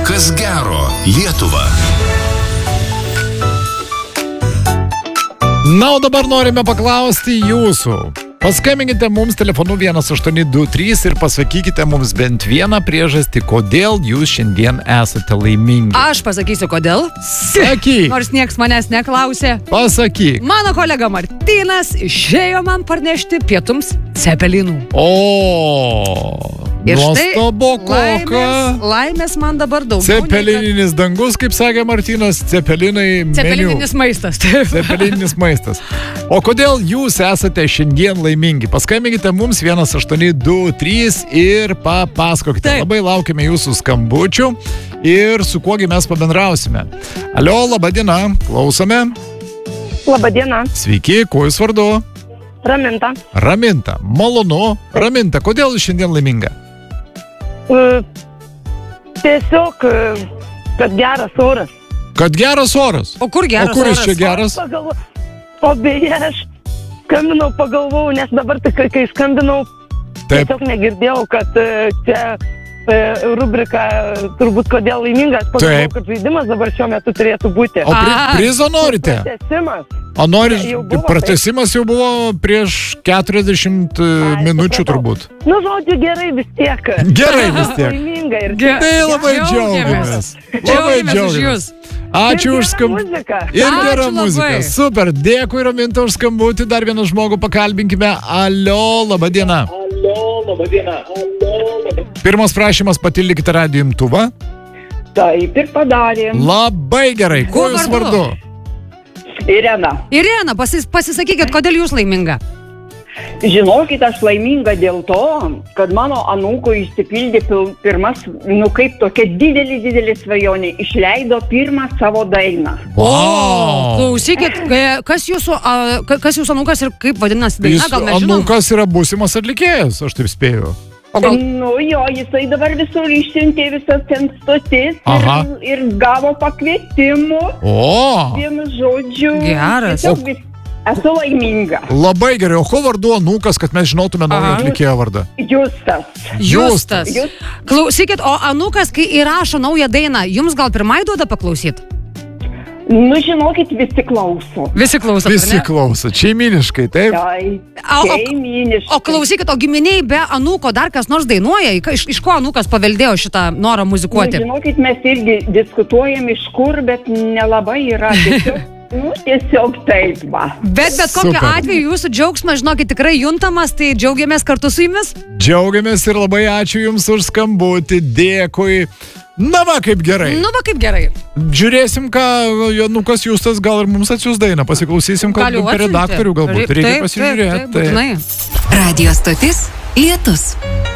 Kas gero Lietuva. Na, o dabar norime paklausti jūsų. Paskambinkite mums telefonu 1823 ir pasakykite mums bent vieną priežastį, kodėl jūs šiandien esate laimingi. Aš pasakysiu, kodėl. Sakyk. Nors nieks manęs neklausė. Pasakyk. Mano kolega Martynas išėjo man parnešti pietums cepelinų. Ir štai nuostabu, kokia. Laimės man dabar daugiau. Cepelininis dangus, kaip sakė Martynas, cepelinai meniu. Cepelininis maistas. Cepelininis maistas. O kodėl jūs esate šiandien laimingi? Paskambinkite mums 1823 ir papasakokite. Taip. Labai laukiame jūsų skambučių ir su kuogi mes pabendrausime. Alio, laba diena, klausome. Labą dieną. Sveiki, kuo jūs vardu? Raminta. Raminta, malonu. Raminta, kodėl jūs šiandien laiminga? Tiesiog, kad geras oras. Kad geras oras. O kur geras oras? O kur jis oras? čia geras? O beje, aš skambinau, pagalvojau, nes dabar tik, kai skambinau, Taip. tiesiog negirdėjau, kad čia rubrika turbūt kodėl laimingas. Taip. Pagalvojau, kad žaidimas dabar šiuo metu turėtų būti. O prizo norite? Pratęsimas. O nori, Jau buvo, pratęsimas jau buvo prieš 40 minučių turbūt. Nu, žodžiu, gerai vis tiek. Gerai vis tiek. Laiminga ir Tai labai džiaugiamės. Labai džiaugiamės. Ačiū už skambutį. Ir gera muzika. Super. Dėkui, Raminta, už skambutį. Dar vieną žmogų pakalbinkime. Alio, laba diena. Pirmas prašymas, patildykite radijo imtuvą. Taip ir padarėm. Labai gerai. Kuo jūs vardu? Irena, pasisakykit, kodėl jūs laiminga? Žinokit, aš laiminga dėl to, kad mano anūko išsipildė pirmas, kaip tokia didelė svajonė, išleido pirmą savo dainą. Wow. Klausykit, kas jūsų anūkas ir kaip vadinasi daina, gal mes žinom? Anūkas yra būsimas atlikėjas, aš taip spėju. Nu jo, jisai dabar visur išsiuntė visas ten stotis ir gavo pakvietimų. Vienu žodžiu. Geras. Esu laiminga. Labai gerai. O ko vardu anūkas, kad mes žinotume naują atlikėjo vardą? Justas. Klausykit, o anūkas, kai įrašo naują dainą, jums gal pirmai duoda paklausyt? Nu, žinokit, visi klauso. Visi klauso, Visi klauso. Šeiminiškai, taip? Šeiminiškai. O klausykit, o giminiai be anūko dar kas nors dainuoja? Iš ko anūkas paveldėjo šitą norą muzikuoti? Nu, žinokit, mes irgi diskutuojam iš kur, bet nelabai yra. Tiesiog taip, va. Bet kokiu atveju jūsų džiaugsmas, žinokit, tikrai juntamas, tai džiaugiamės kartu su jumis. Džiaugiamės ir labai ačiū jums už skambutį. Dėkui. Na va, kaip gerai. Žiūrėsim, ką Jonukas Justas gal ir mums atsiųs dainą. Pasiklausysim, kad per redaktorių galbūt. Reikia pasižiūrėti. Taip. Radio stotis Lietus.